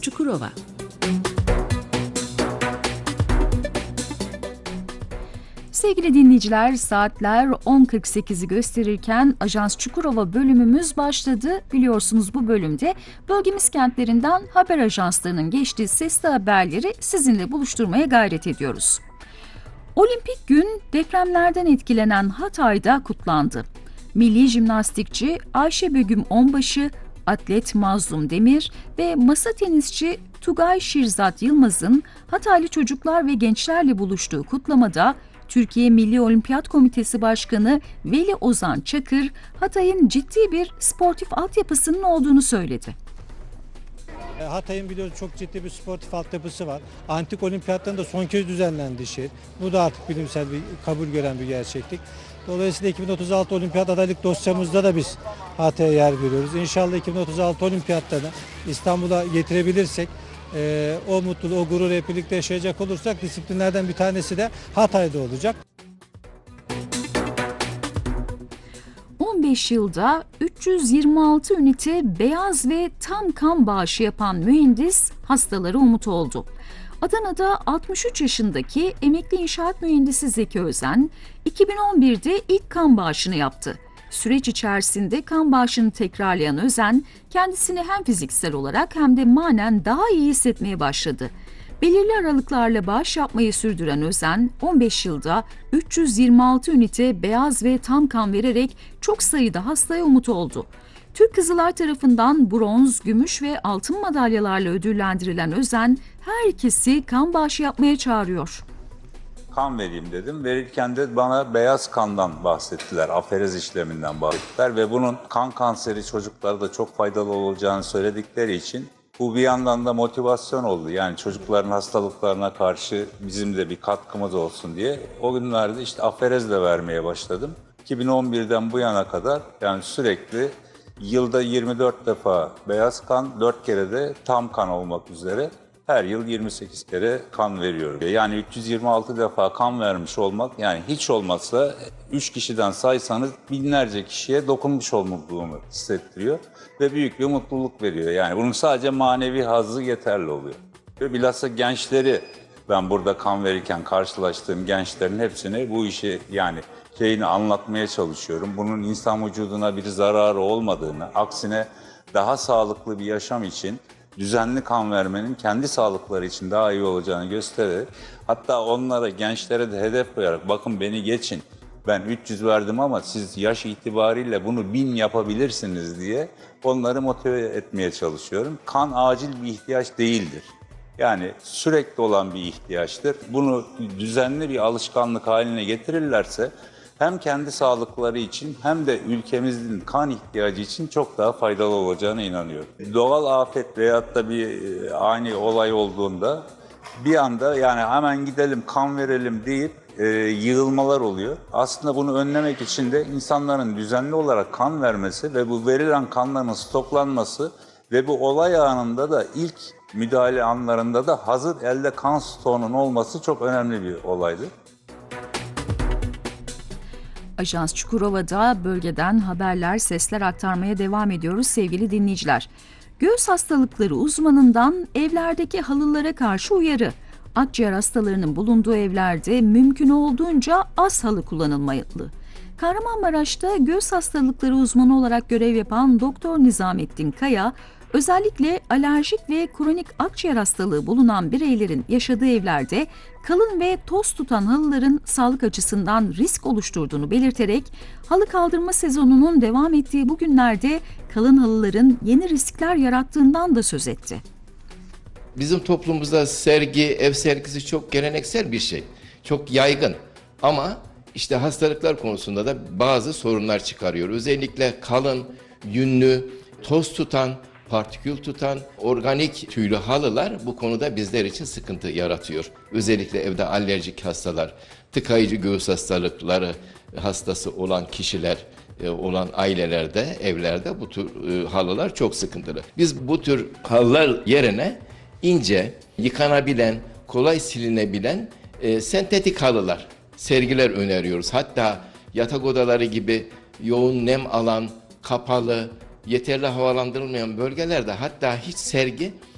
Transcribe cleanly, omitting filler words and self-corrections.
Çukurova. Sevgili dinleyiciler, saatler 10.48'i gösterirken Ajans Çukurova bölümümüz başladı. Biliyorsunuz bu bölümde bölgemiz kentlerinden haber ajanslarının geçtiği sesli haberleri sizinle buluşturmaya gayret ediyoruz. Olimpik gün depremlerden etkilenen Hatay'da kutlandı. Milli jimnastikçi Ayşe Begüm Onbaşı, atlet Mazlum Demir ve masa tenisçi Tugay Şirzat Yılmaz'ın Hataylı çocuklar ve gençlerle buluştuğu kutlamada Türkiye Milli Olimpiyat Komitesi Başkanı Veli Ozan Çakır, Hatay'ın ciddi bir sportif altyapısının olduğunu söyledi. Hatay'ın biliyoruz çok ciddi bir sportif altyapısı var. Antik olimpiyatların da son kez düzenlendiği şehir. Bu da artık bilimsel bir kabul gören bir gerçeklik. Dolayısıyla 2036 olimpiyat adaylık dosyamızda da biz Hatay'a yer veriyoruz. İnşallah 2036 olimpiyatlarını İstanbul'a getirebilirsek, o mutluluğu, o gururu hep birlikte yaşayacak olursak disiplinlerden bir tanesi de Hatay'da olacak. 15 yılda 326 ünite beyaz ve tam kan bağışı yapan mühendis hastalara umut oldu. Adana'da 63 yaşındaki emekli inşaat mühendisi Zeki Özen, 2011'de ilk kan bağışını yaptı. Süreç içerisinde kan bağışını tekrarlayan Özen, kendisini hem fiziksel olarak hem de manen daha iyi hissetmeye başladı. Belirli aralıklarla bağış yapmayı sürdüren Özen, 15 yılda 326 ünite beyaz ve tam kan vererek çok sayıda hastaya umut oldu. Türk Kızılay tarafından bronz, gümüş ve altın madalyalarla ödüllendirilen Özen, herkesi kan bağışı yapmaya çağırıyor. Kan vereyim dedim. Verirken de bana beyaz kandan bahsettiler, aferez işleminden bahsettiler ve bunun kan kanseri çocuklarda çok faydalı olacağını söyledikleri için bu bir yandan da motivasyon oldu. Yani çocukların hastalıklarına karşı bizim de bir katkımız olsun diye. O günlerde işte aferezle vermeye başladım. 2011'den bu yana kadar yani sürekli yılda 24 defa beyaz kan, 4 kere de tam kan olmak üzere her yıl 28 kere kan veriyorum. Yani 326 defa kan vermiş olmak, yani hiç olmazsa 3 kişiden saysanız binlerce kişiye dokunmuş olduğumu hissettiriyor ve büyük bir mutluluk veriyor. Yani bunun sadece manevi hazzı yeterli oluyor. Ve bilhassa gençleri, ben burada kan verirken karşılaştığım gençlerin hepsine bu işi şeyini anlatmaya çalışıyorum. Bunun insan vücuduna bir zararı olmadığını, aksine daha sağlıklı bir yaşam için düzenli kan vermenin kendi sağlıkları için daha iyi olacağını göstererek, hatta onlara, gençlere de hedef koyarak, bakın beni geçin, ben 300 verdim ama siz yaş itibariyle bunu 1000 yapabilirsiniz diye onları motive etmeye çalışıyorum. Kan acil bir ihtiyaç değildir. Yani sürekli olan bir ihtiyaçtır. Bunu düzenli bir alışkanlık haline getirirlerse hem kendi sağlıkları için hem de ülkemizin kan ihtiyacı için çok daha faydalı olacağına inanıyorum. Doğal afet veyahut da bir ani olay olduğunda bir anda yani hemen gidelim kan verelim deyip yığılmalar oluyor. Aslında bunu önlemek için de insanların düzenli olarak kan vermesi ve bu verilen kanların stoklanması ve bu olay anında da ilk müdahale anlarında da hazır elde kan stoğunun olması çok önemli bir olaydır. Ajans Çukurova'da bölgeden haberler, sesler aktarmaya devam ediyoruz sevgili dinleyiciler. Göğüs hastalıkları uzmanından evlerdeki halılara karşı uyarı. Akciğer hastalarının bulunduğu evlerde mümkün olduğunca az halı kullanılmalı. Kahramanmaraş'ta göğüs hastalıkları uzmanı olarak görev yapan Doktor Nizamettin Kaya, özellikle alerjik ve kronik akciğer hastalığı bulunan bireylerin yaşadığı evlerde kalın ve toz tutan halıların sağlık açısından risk oluşturduğunu belirterek, halı kaldırma sezonunun devam ettiği bu günlerde kalın halıların yeni riskler yarattığından da söz etti. Bizim toplumumuzda sergi, ev sergisi çok geleneksel bir şey. Çok yaygın. Ama işte hastalıklar konusunda da bazı sorunlar çıkarıyor. Özellikle kalın, yünlü, toz tutan, partikül tutan, organik tüylü halılar bu konuda bizler için sıkıntı yaratıyor. Özellikle evde alerjik hastalar, tıkayıcı göğüs hastalıkları hastası olan kişiler, olan ailelerde, evlerde bu tür halılar çok sıkıntılı. Biz bu tür halılar yerine ince, yıkanabilen, kolay silinebilen sentetik halılar, sergiler öneriyoruz. Hatta yatak odaları gibi yoğun nem alan, kapalı, yeterli havalandırılmayan bölgelerde hatta hiç sergi